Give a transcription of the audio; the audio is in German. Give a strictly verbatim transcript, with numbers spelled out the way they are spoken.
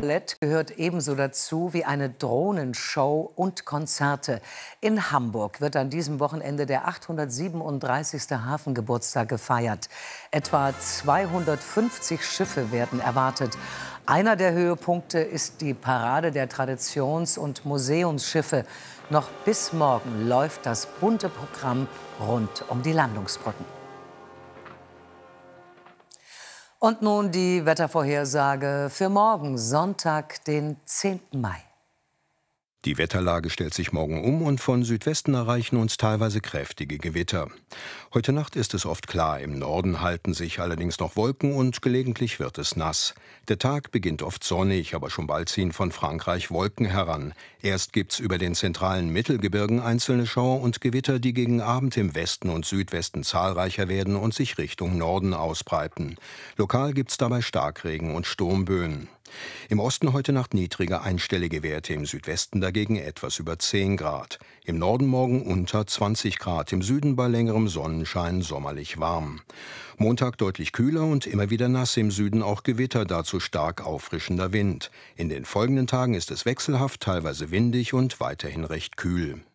Ballett gehört ebenso dazu wie eine Drohnenshow und Konzerte. In Hamburg wird an diesem Wochenende der achthundertsiebenunddreißigste Hafengeburtstag gefeiert. Etwa zweihundertfünfzig Schiffe werden erwartet. Einer der Höhepunkte ist die Parade der Traditions- und Museumsschiffe. Noch bis morgen läuft das bunte Programm rund um die Landungsbrücken. Und nun die Wettervorhersage für morgen, Sonntag, den zehnten Mai. Die Wetterlage stellt sich morgen um und von Südwesten erreichen uns teilweise kräftige Gewitter. Heute Nacht ist es oft klar, im Norden halten sich allerdings noch Wolken und gelegentlich wird es nass. Der Tag beginnt oft sonnig, aber schon bald ziehen von Frankreich Wolken heran. Erst gibt's über den zentralen Mittelgebirgen einzelne Schauer und Gewitter, die gegen Abend im Westen und Südwesten zahlreicher werden und sich Richtung Norden ausbreiten. Lokal gibt's dabei Starkregen und Sturmböen. Im Osten heute Nacht niedrige einstellige Werte, im Südwesten dagegen etwas über zehn Grad. Im Norden morgen unter zwanzig Grad, im Süden bei längerem Sonnenschein sommerlich warm. Montag deutlich kühler und immer wieder nass, im Süden auch Gewitter, dazu stark auffrischender Wind. In den folgenden Tagen ist es wechselhaft, teilweise windig und weiterhin recht kühl.